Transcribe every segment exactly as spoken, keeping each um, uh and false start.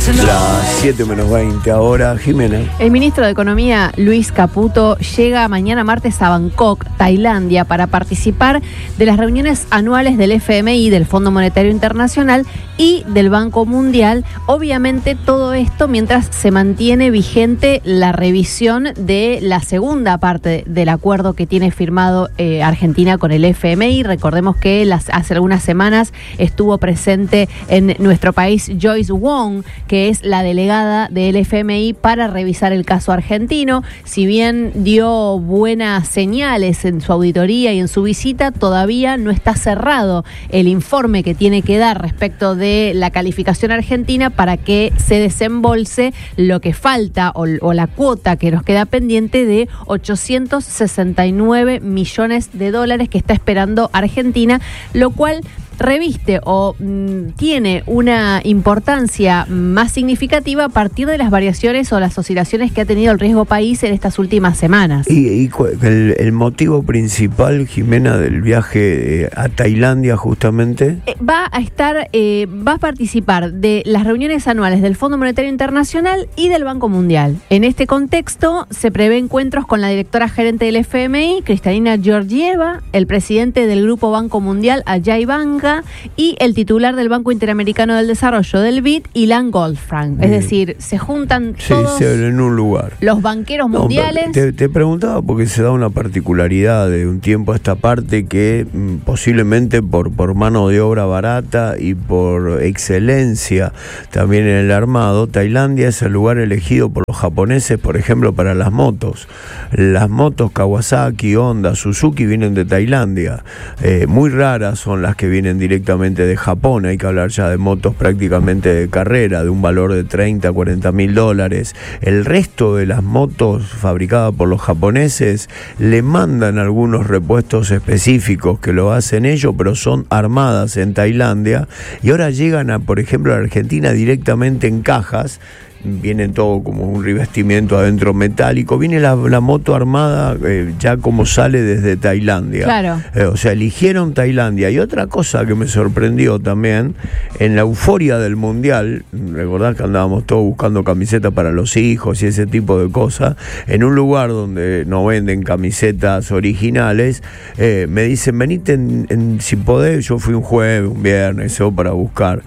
Las siete menos veinte ahora, Jimena. El ministro de Economía, Luis Caputo, llega mañana martes a Bangkok, Tailandia, para participar de las reuniones anuales del F M I, del Fondo Monetario Internacional y del Banco Mundial. Obviamente todo esto mientras se mantiene vigente la revisión de la segunda parte del acuerdo que tiene firmado eh, Argentina con el F M I. Recordemos que las, hace algunas semanas estuvo presente en nuestro país Joyce Wong, que es la delegada del F M I para revisar el caso argentino. Si bien dio buenas señales en su auditoría y en su visita, todavía no está cerrado el informe que tiene que dar respecto de la calificación argentina para que se desembolse lo que falta o, o la cuota que nos queda pendiente de ochocientos sesenta y nueve millones de dólares que está esperando Argentina, lo cual reviste o mm, tiene una importancia más significativa a partir de las variaciones o las oscilaciones que ha tenido el riesgo país en estas últimas semanas. Y, y el, el motivo principal, Jimena, del viaje eh, a Tailandia justamente... Eh, va a estar, eh, va a participar de las reuniones anuales del Fondo Monetario Internacional y del Banco Mundial. En este contexto se prevé encuentros con la directora gerente del F M I, Kristalina Georgieva, el presidente del Grupo Banco Mundial, Ajay Banga, y el titular del Banco Interamericano del Desarrollo, del B I D, Ilan Goldfrank. Es decir, se juntan sí, todos sí, en un lugar. Los banqueros no, mundiales. Te, te preguntaba porque se da una particularidad de un tiempo a esta parte que mm, posiblemente por, por mano de obra barata y por excelencia también en el armado, Tailandia es el lugar elegido por los japoneses, por ejemplo, para las motos. Las motos Kawasaki, Honda, Suzuki vienen de Tailandia. Eh, muy raras son las que vienen directamente de Japón. Hay que hablar ya de motos prácticamente de carrera, de un valor de treinta, cuarenta mil dólares. El resto de las motos fabricadas por los japoneses le mandan algunos repuestos específicos que lo hacen ellos, pero son armadas en Tailandia y ahora llegan a, por ejemplo, a Argentina directamente en cajas. Viene todo como un revestimiento adentro metálico. Viene la, la moto armada eh, ya como sale desde Tailandia. Claro. Eh, o sea, eligieron Tailandia. Y otra cosa que me sorprendió también, en la euforia del Mundial, recordás que andábamos todos buscando camisetas para los hijos y ese tipo de cosas, en un lugar donde no venden camisetas originales, eh, me dicen, venite en, en, si podés. Yo fui un jueves, un viernes, eso para buscar.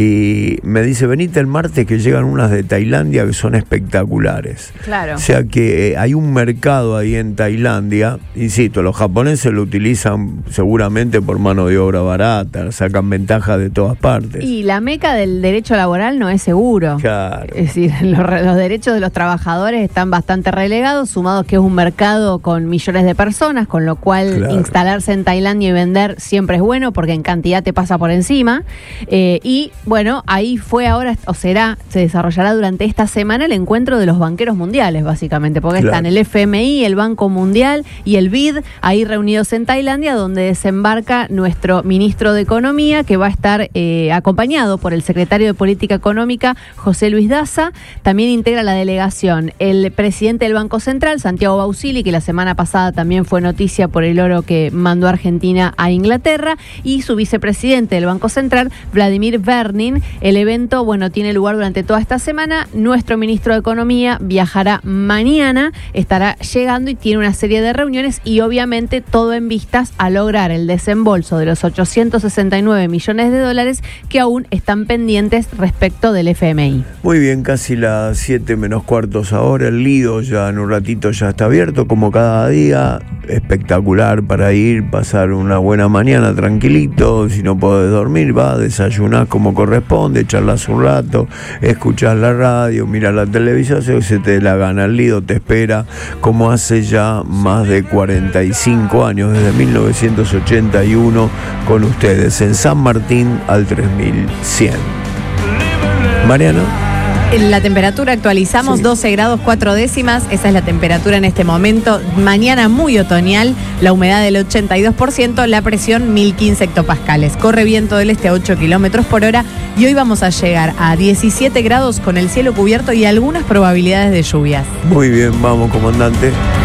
Y me dice, venite el martes que llegan unas de Tailandia. Tailandia que son espectaculares. Claro. O sea que eh, hay un mercado ahí en Tailandia, insisto, los japoneses lo utilizan seguramente por mano de obra barata, sacan ventaja de todas partes. Y la meca del derecho laboral no es seguro. Claro. Es decir, los, los derechos de los trabajadores están bastante relegados, sumados que es un mercado con millones de personas, con lo cual claro, instalarse en Tailandia y vender siempre es bueno porque en cantidad te pasa por encima. Eh, y bueno, ahí fue ahora, o será, se desarrollará durante esta semana el encuentro de los banqueros mundiales, básicamente, porque claro, están el F M I, el Banco Mundial y el B I D ahí reunidos en Tailandia, donde desembarca nuestro ministro de Economía, que va a estar eh, acompañado por el secretario de Política Económica, José Luis Daza. También integra la delegación el presidente del Banco Central, Santiago Bausili, que la semana pasada también fue noticia por el oro que mandó Argentina a Inglaterra, y su vicepresidente del Banco Central, Vladimir Vernin. El evento, bueno, tiene lugar durante toda esta semana. Nuestro ministro de Economía viajará mañana, estará llegando y tiene una serie de reuniones y obviamente todo en vistas a lograr el desembolso de los ochocientos sesenta y nueve millones de dólares que aún están pendientes respecto del F M I. Muy bien, casi las siete menos cuartos ahora. El Lido ya en un ratito ya está abierto como cada día. Espectacular para ir, pasar una buena mañana tranquilito. Si no podés dormir, va, desayunás como corresponde, charlas un rato, escuchás la radio, mira la televisión, se te dé la gana. El Lido te espera como hace ya más de cuarenta y cinco años, desde mil novecientos ochenta y uno, con ustedes en San Martín al tres mil cien. Mariano. La temperatura actualizamos, sí. doce grados cuatro décimas, esa es la temperatura en este momento. Mañana muy otoñal, la humedad del ochenta y dos por ciento, la presión mil quince hectopascales. Corre viento del este a ocho kilómetros por hora y hoy vamos a llegar a diecisiete grados con el cielo cubierto y algunas probabilidades de lluvias. Muy bien, vamos, comandante.